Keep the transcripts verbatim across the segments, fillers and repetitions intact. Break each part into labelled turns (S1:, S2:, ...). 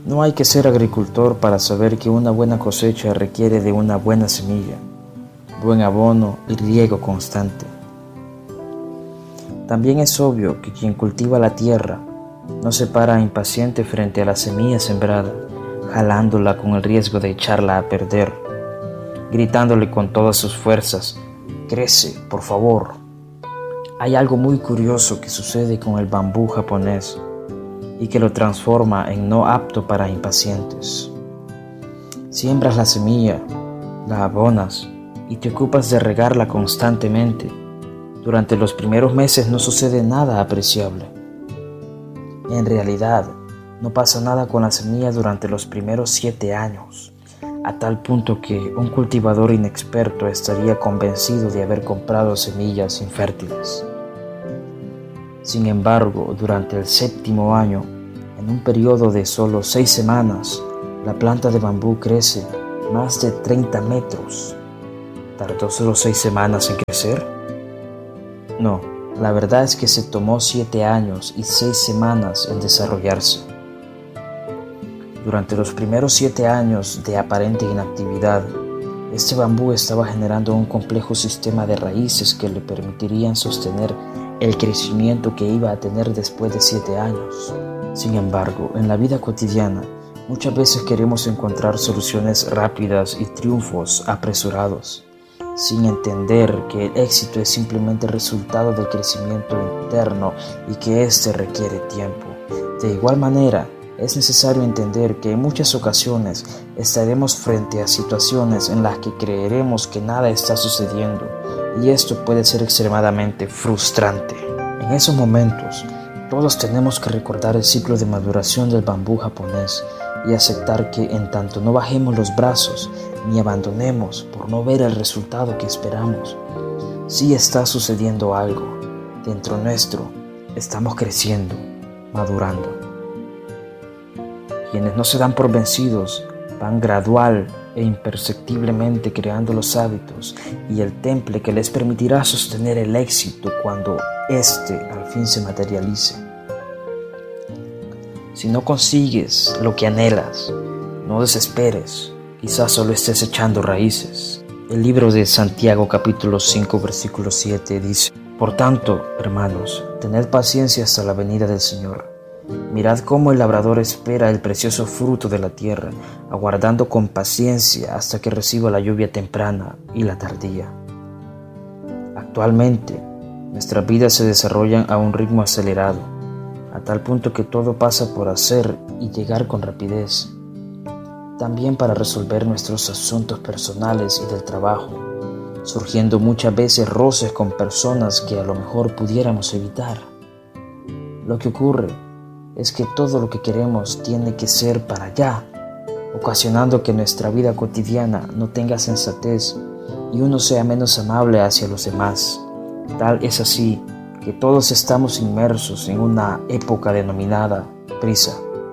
S1: No hay que ser agricultor para saber que una buena cosecha requiere de una buena semilla, buen abono y riego constante. También es obvio que quien cultiva la tierra no se para impaciente frente a la semilla sembrada, jalándola con el riesgo de echarla a perder, gritándole con todas sus fuerzas: «Crece, por favor». Hay algo muy curioso que sucede con el bambú japonés y que lo transforma en no apto para impacientes. Siembras la semilla, la abonas y te ocupas de regarla constantemente. Durante los primeros meses no sucede nada apreciable. En realidad, no pasa nada con la semilla durante los primeros siete años, a tal punto que un cultivador inexperto estaría convencido de haber comprado semillas infértiles. Sin embargo, durante el séptimo año, en un periodo de solo seis semanas, la planta de bambú crece más de treinta metros. ¿Tardó solo seis semanas en crecer? No, la verdad es que se tomó siete años y seis semanas en desarrollarse. Durante los primeros siete años de aparente inactividad, este bambú estaba generando un complejo sistema de raíces que le permitirían sostener el crecimiento que iba a tener después de siete años. Sin embargo, en la vida cotidiana, muchas veces queremos encontrar soluciones rápidas y triunfos apresurados, sin entender que el éxito es simplemente el resultado del crecimiento interno y que éste requiere tiempo. De igual manera, es necesario entender que en muchas ocasiones estaremos frente a situaciones en las que creeremos que nada está sucediendo, y esto puede ser extremadamente frustrante. En esos momentos, todos tenemos que recordar el ciclo de maduración del bambú japonés y aceptar que en tanto no bajemos los brazos ni abandonemos por no ver el resultado que esperamos, sí está sucediendo algo. Dentro nuestro estamos creciendo, madurando. Quienes no se dan por vencidos van gradual e imperceptiblemente creando los hábitos y el temple que les permitirá sostener el éxito cuando éste al fin se materialice. Si no consigues lo que anhelas, no desesperes, quizás solo estés echando raíces. El libro de Santiago capítulo cinco versículo siete dice: «Por tanto, hermanos, tened paciencia hasta la venida del Señor. Mirad cómo el labrador espera el precioso fruto de la tierra, aguardando con paciencia hasta que reciba la lluvia temprana y la tardía». Actualmente, nuestras vidas se desarrollan a un ritmo acelerado, a tal punto que todo pasa por hacer y llegar con rapidez. También para resolver nuestros asuntos personales y del trabajo, surgiendo muchas veces roces con personas que a lo mejor pudiéramos evitar. Lo que ocurre es que todo lo que queremos tiene que ser para allá, ocasionando que nuestra vida cotidiana no tenga sensatez y uno sea menos amable hacia los demás. Tal es así que todos estamos inmersos en una época denominada prisa.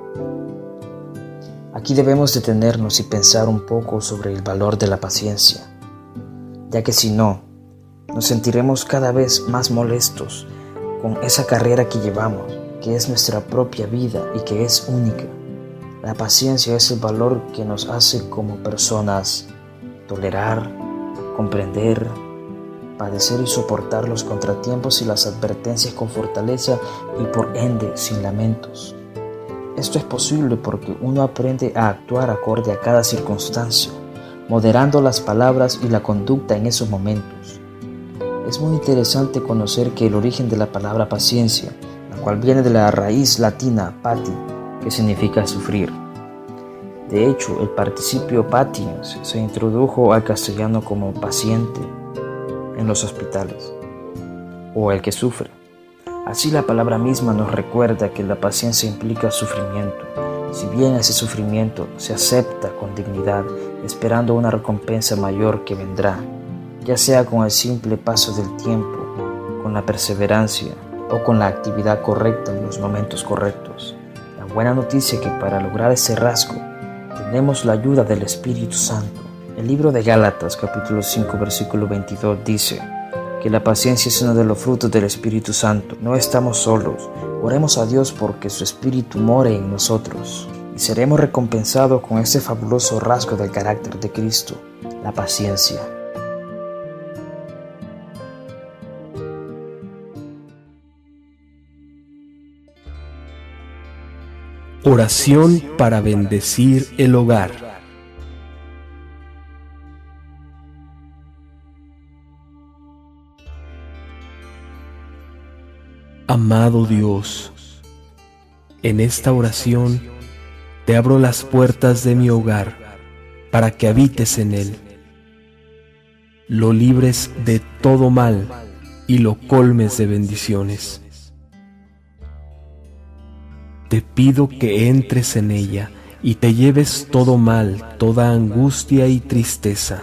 S1: Aquí debemos detenernos y pensar un poco sobre el valor de la paciencia, ya que si no, nos sentiremos cada vez más molestos con esa carrera que llevamos, que es nuestra propia vida y que es única. La paciencia es el valor que nos hace como personas tolerar, comprender, padecer y soportar los contratiempos y las advertencias con fortaleza y por ende sin lamentos. Esto es posible porque uno aprende a actuar acorde a cada circunstancia, moderando las palabras y la conducta en esos momentos. Es muy interesante conocer que el origen de la palabra paciencia, la cual viene de la raíz latina pati, que significa sufrir. De hecho, el participio patiens se introdujo al castellano como paciente en los hospitales, o el que sufre. Así la palabra misma nos recuerda que la paciencia implica sufrimiento, si bien ese sufrimiento se acepta con dignidad, esperando una recompensa mayor que vendrá, ya sea con el simple paso del tiempo, con la perseverancia o con la actividad correcta en los momentos correctos. La buena noticia es que para lograr ese rasgo tenemos la ayuda del Espíritu Santo. El libro de Gálatas capítulo cinco versículo veintidós dice que la paciencia es uno de los frutos del Espíritu Santo. No estamos solos, oremos a Dios porque su Espíritu more en nosotros. y seremos recompensados con ese fabuloso rasgo del carácter de Cristo, la paciencia.
S2: Oración para bendecir el hogar. Amado Dios, en esta oración te abro las puertas de mi hogar para que habites en él, lo libres de todo mal y lo colmes de bendiciones. Te pido que entres en ella y te lleves todo mal, toda angustia y tristeza.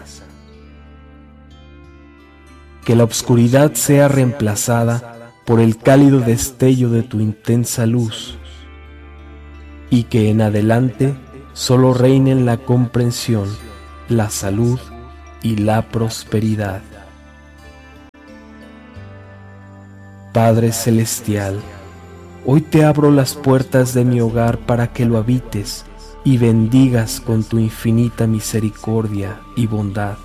S2: Que la oscuridad sea reemplazada por el cálido destello de tu intensa luz, y que en adelante solo reinen la comprensión, la salud y la prosperidad. Padre Celestial, hoy te abro las puertas de mi hogar para que lo habites y bendigas con tu infinita misericordia y bondad.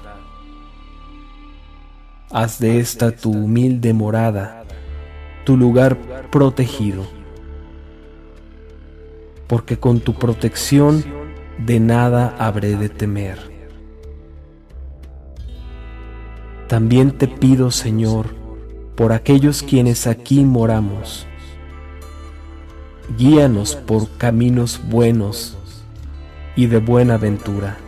S2: Haz de esta tu humilde morada, tu lugar protegido, porque con tu protección de nada habré de temer. También te pido, Señor, por aquellos quienes aquí moramos, guíanos por caminos buenos y de buena ventura.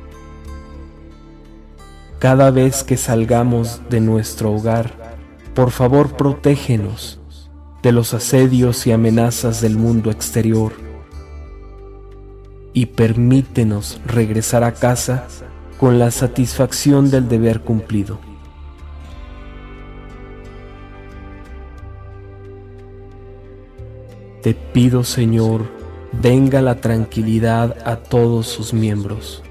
S2: Cada vez que salgamos de nuestro hogar, por favor, protégenos de los asedios y amenazas del mundo exterior y permítenos regresar a casa con la satisfacción del deber cumplido. Te pido, Señor, venga la tranquilidad a todos sus miembros,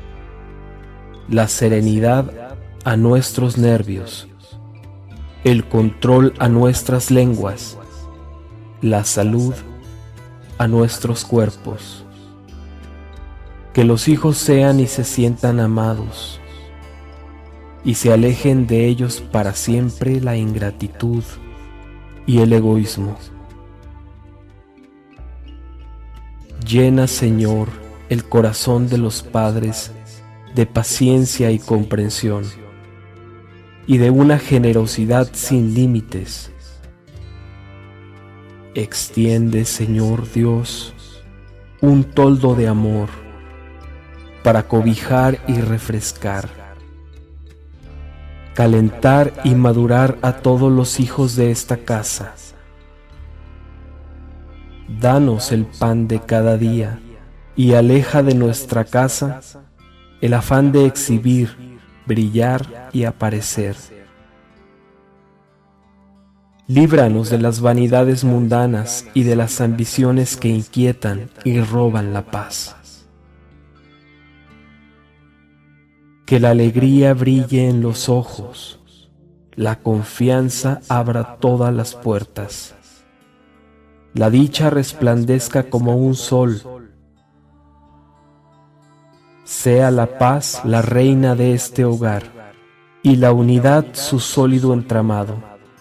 S2: la serenidad a nuestros nervios, el control a nuestras lenguas, la salud a nuestros cuerpos. Que los hijos sean y se sientan amados, y se alejen de ellos para siempre la ingratitud y el egoísmo. Llena, Señor, el corazón de los padres de paciencia y comprensión, y de una generosidad sin límites. Extiende, Señor Dios, un toldo de amor para cobijar y refrescar, calentar y madurar a todos los hijos de esta casa. Danos el pan de cada día y aleja de nuestra casa el afán de exhibir, brillar y aparecer. Líbranos de las vanidades mundanas y de las ambiciones que inquietan y roban la paz. Que la alegría brille en los ojos, la confianza abra todas las puertas, la dicha resplandezca como un sol. Sea la paz la reina de este hogar y la unidad su sólido entramado.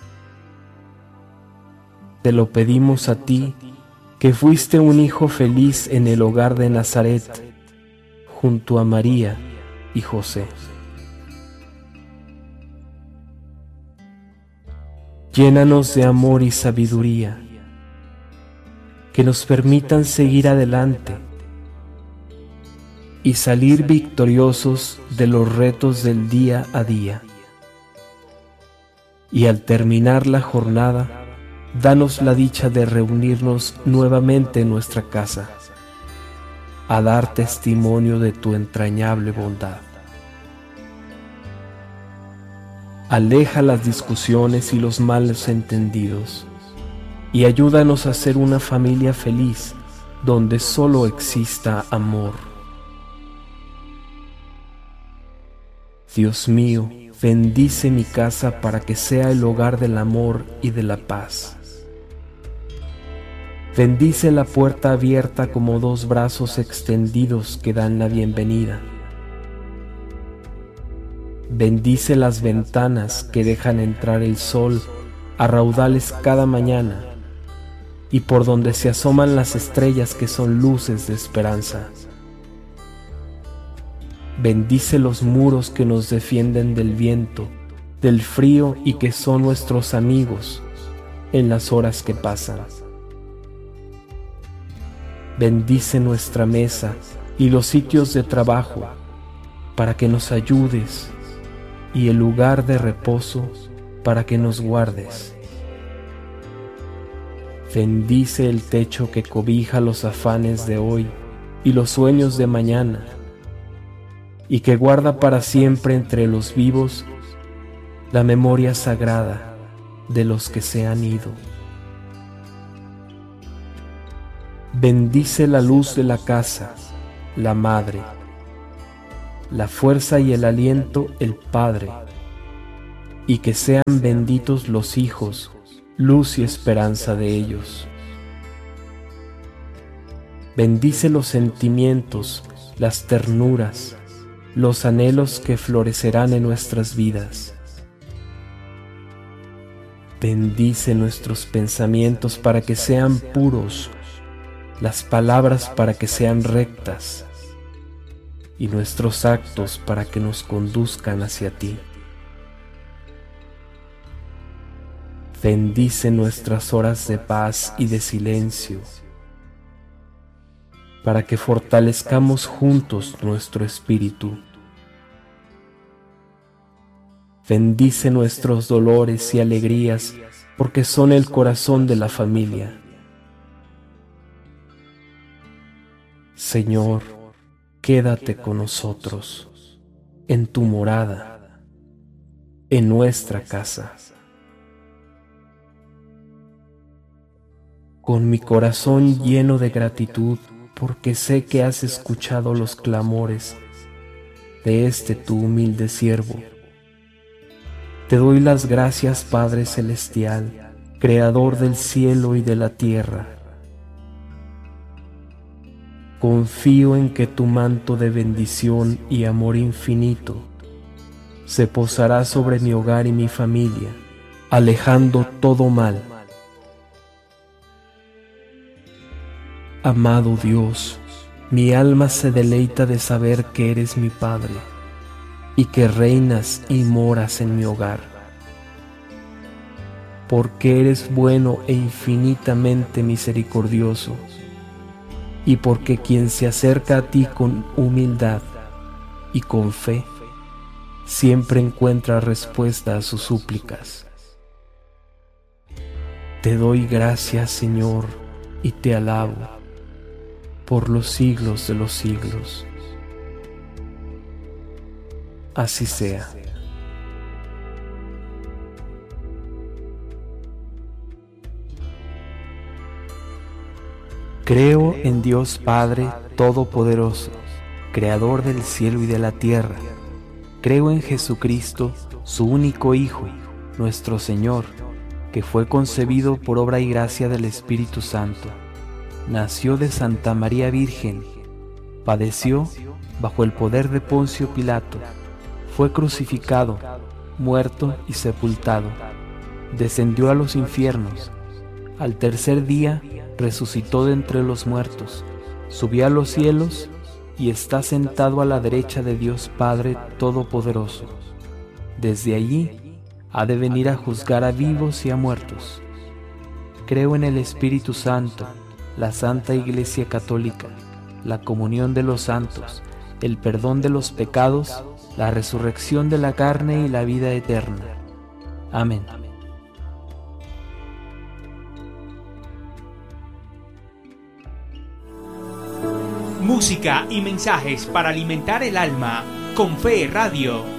S2: Te lo pedimos a ti, que fuiste un hijo feliz en el hogar de Nazaret, junto a María y José. Llénanos de amor y sabiduría, que nos permitan seguir adelante y salir victoriosos de los retos del día a día. Y al terminar la jornada, danos la dicha de reunirnos nuevamente en nuestra casa, a dar testimonio de tu entrañable bondad. Aleja las discusiones y los malos entendidos, y ayúdanos a ser una familia feliz, donde solo exista amor. Dios mío, bendice mi casa para que sea el hogar del amor y de la paz. Bendice la puerta abierta como dos brazos extendidos que dan la bienvenida. Bendice las ventanas que dejan entrar el sol a raudales cada mañana y por donde se asoman las estrellas que son luces de esperanza. Bendice los muros que nos defienden del viento, del frío y que son nuestros amigos en las horas que pasan. Bendice nuestra mesa y los sitios de trabajo para que nos ayudes y el lugar de reposo para que nos guardes. Bendice el techo que cobija los afanes de hoy y los sueños de mañana y que guarda para siempre entre los vivos la memoria sagrada de los que se han ido. Bendice la luz de la casa, la madre, la fuerza y el aliento, el padre, y que sean benditos los hijos, luz y esperanza de ellos. Bendice los sentimientos, las ternuras, los anhelos que florecerán en nuestras vidas. Bendice nuestros pensamientos para que sean puros, las palabras para que sean rectas y nuestros actos para que nos conduzcan hacia ti. Bendice nuestras horas de paz y de silencio para que fortalezcamos juntos nuestro espíritu. Bendice nuestros dolores y alegrías porque son el corazón de la familia. Señor, quédate con nosotros, en tu morada, en nuestra casa. Con mi corazón lleno de gratitud, porque sé que has escuchado los clamores de este tu humilde siervo. Te doy las gracias, Padre Celestial, Creador del cielo y de la tierra. Confío en que tu manto de bendición y amor infinito se posará sobre mi hogar y mi familia, alejando todo mal. Amado Dios, mi alma se deleita de saber que eres mi Padre y que reinas y moras en mi hogar, porque eres bueno e infinitamente misericordioso, y porque quien se acerca a ti con humildad y con fe, siempre encuentra respuesta a sus súplicas. Te doy gracias, Señor, y te alabo por los siglos de los siglos. Así sea. Creo en Dios Padre Todopoderoso, Creador del cielo y de la tierra. Creo en Jesucristo, su único Hijo, nuestro Señor, que fue concebido por obra y gracia del Espíritu Santo. Nació de Santa María Virgen, padeció bajo el poder de Poncio Pilato, fue crucificado, muerto y sepultado, descendió a los infiernos, al tercer día resucitó de entre los muertos, subió a los cielos y está sentado a la derecha de Dios Padre Todopoderoso. Desde allí ha de venir a juzgar a vivos y a muertos. Creo en el Espíritu Santo, la Santa Iglesia Católica, la comunión de los santos, el perdón de los pecados, la resurrección de la carne y la vida eterna. Amén.
S3: Música y mensajes para alimentar el alma con Fe Radio.